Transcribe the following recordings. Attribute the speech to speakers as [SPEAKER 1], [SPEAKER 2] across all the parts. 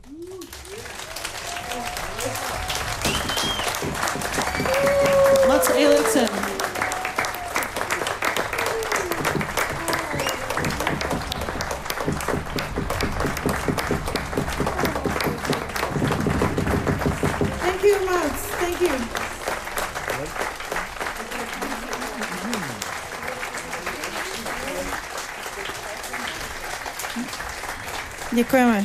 [SPEAKER 1] Mats Eilertsen.
[SPEAKER 2] Thank you, Mats. Thank you. Děkujeme.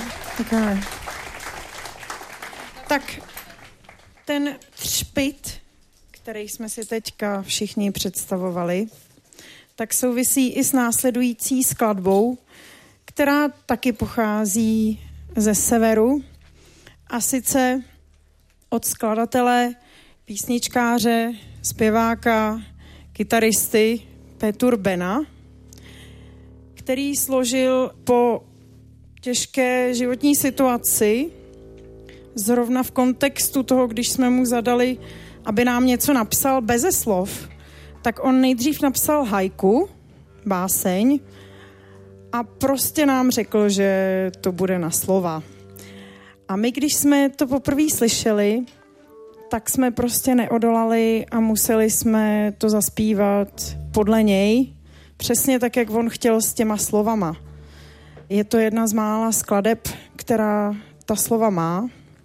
[SPEAKER 2] Tak ten třpyt, který jsme si teďka všichni představovali, tak souvisí i s následující skladbou, která taky pochází ze severu, a sice od skladatele, písničkáře, zpěváka, kytaristy Petur Bena, který složil po těžké životní situaci, zrovna v kontextu toho, když jsme mu zadali, aby nám něco napsal beze slov, tak on nejdřív napsal haiku, báseň, a prostě nám řekl, že to bude na slova. A my, když jsme to poprvé slyšeli, tak jsme prostě neodolali a museli jsme to zaspívat podle něj, přesně tak, jak on chtěl s těma slovama. Je to jedna z mála skladeb, která ta slova má,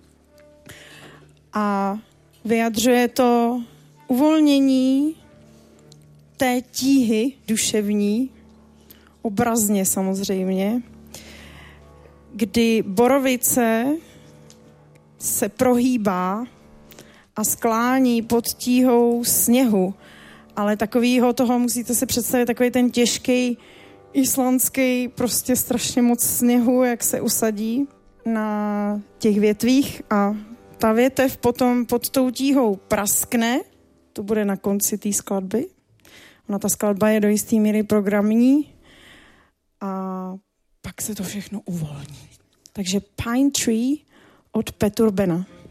[SPEAKER 2] a vyjadřuje to uvolnění té tíhy duševní, obrazně samozřejmě, kdy borovice se prohýbá a sklání pod tíhou sněhu, ale takovýho toho musíte si představit, takový ten těžký islandský, prostě strašně moc sněhu, jak se usadí na těch větvích, a ta větev potom pod tou tíhou praskne, to bude na konci té skladby. Ona ta skladba je do jisté míry programní a pak se to všechno uvolní. Takže Pine Tree od Petur Bena.